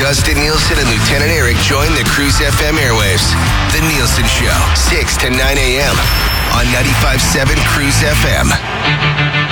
Dustin Nielsen and Lieutenant Eric join the Cruise FM airwaves. The Nielsen Show, 6 to 9 a.m. on 95.7 Cruise FM.